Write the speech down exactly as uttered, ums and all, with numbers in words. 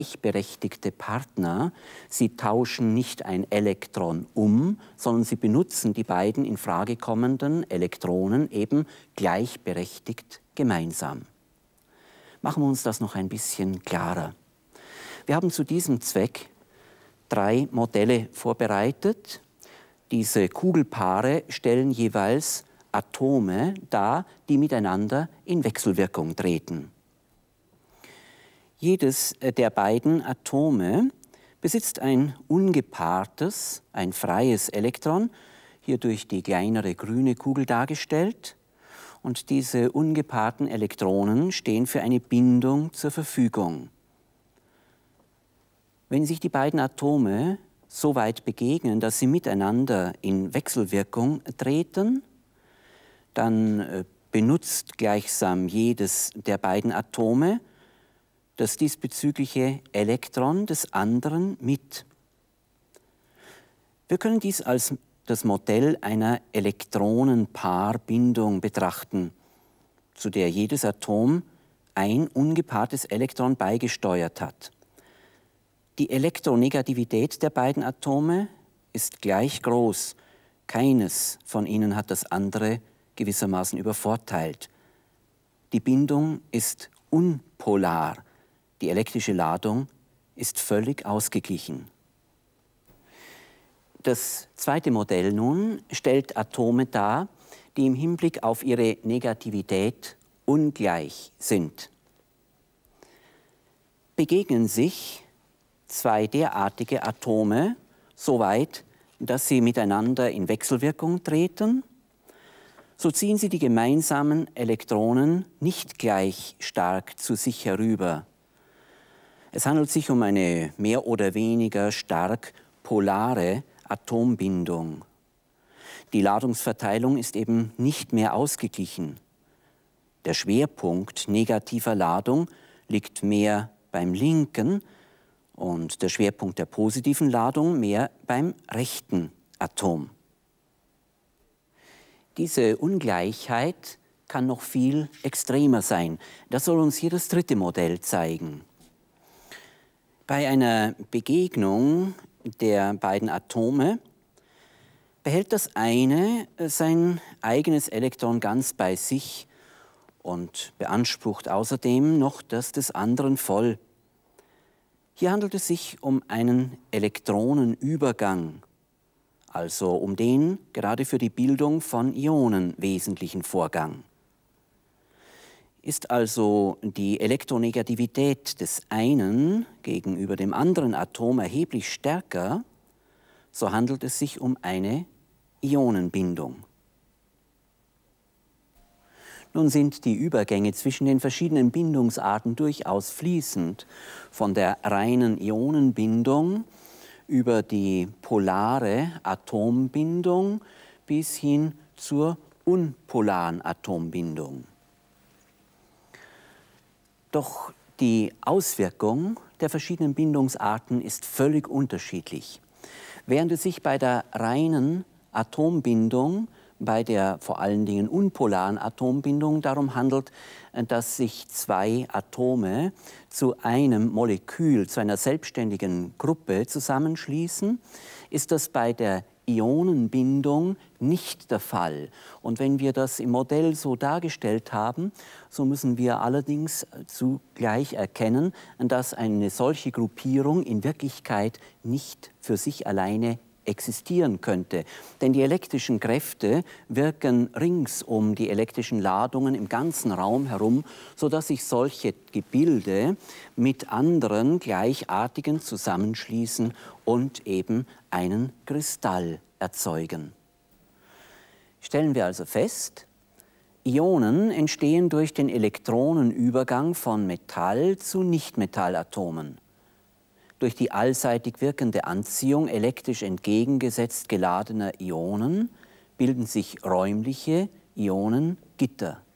gleichberechtigte Partner. Sie tauschen nicht ein Elektron um, sondern sie benutzen die beiden in Frage kommenden Elektronen eben gleichberechtigt gemeinsam. Machen wir uns das noch ein bisschen klarer. Wir haben zu diesem Zweck drei Modelle vorbereitet. Diese Kugelpaare stellen jeweils Atome dar, die miteinander in Wechselwirkung treten. Jedes der beiden Atome besitzt ein ungepaartes, ein freies Elektron, hier durch die kleinere grüne Kugel dargestellt. Und diese ungepaarten Elektronen stehen für eine Bindung zur Verfügung. Wenn sich die beiden Atome so weit begegnen, dass sie miteinander in Wechselwirkung treten, dann benutzt gleichsam jedes der beiden Atome das diesbezügliche Elektron des anderen mit. Wir können dies als das Modell einer Elektronenpaarbindung betrachten, zu der jedes Atom ein ungepaartes Elektron beigesteuert hat. Die Elektronegativität der beiden Atome ist gleich groß. Keines von ihnen hat das andere gewissermaßen übervorteilt. Die Bindung ist unpolar. Die elektrische Ladung ist völlig ausgeglichen. Das zweite Modell nun stellt Atome dar, die im Hinblick auf ihre Negativität ungleich sind. Begegnen sich zwei derartige Atome so weit, dass sie miteinander in Wechselwirkung treten, so ziehen sie die gemeinsamen Elektronen nicht gleich stark zu sich herüber. Es handelt sich um eine mehr oder weniger stark polare Atombindung. Die Ladungsverteilung ist eben nicht mehr ausgeglichen. Der Schwerpunkt negativer Ladung liegt mehr beim linken und der Schwerpunkt der positiven Ladung mehr beim rechten Atom. Diese Ungleichheit kann noch viel extremer sein. Das soll uns hier das dritte Modell zeigen. Bei einer Begegnung der beiden Atome behält das eine sein eigenes Elektron ganz bei sich und beansprucht außerdem noch das des anderen voll. Hier handelt es sich um einen Elektronenübergang, also um den gerade für die Bildung von Ionen wesentlichen Vorgang. Ist also die Elektronegativität des einen gegenüber dem anderen Atom erheblich stärker, so handelt es sich um eine Ionenbindung. Nun sind die Übergänge zwischen den verschiedenen Bindungsarten durchaus fließend, von der reinen Ionenbindung über die polare Atombindung bis hin zur unpolaren Atombindung. Doch die Auswirkung der verschiedenen Bindungsarten ist völlig unterschiedlich. Während es sich bei der reinen Atombindung, bei der vor allen Dingen unpolaren Atombindung darum handelt, dass sich zwei Atome zu einem Molekül, zu einer selbstständigen Gruppe zusammenschließen, ist das bei der Ionenbindung nicht der Fall. Und wenn wir das im Modell so dargestellt haben, so müssen wir allerdings zugleich erkennen, dass eine solche Gruppierung in Wirklichkeit nicht für sich alleine existieren könnte. Denn die elektrischen Kräfte wirken rings um die elektrischen Ladungen im ganzen Raum herum, sodass sich solche Gebilde mit anderen gleichartigen zusammenschließen und eben einen Kristall erzeugen. Stellen wir also fest, Ionen entstehen durch den Elektronenübergang von Metall zu Nichtmetallatomen. Durch die allseitig wirkende Anziehung elektrisch entgegengesetzt geladener Ionen bilden sich räumliche Ionengitter.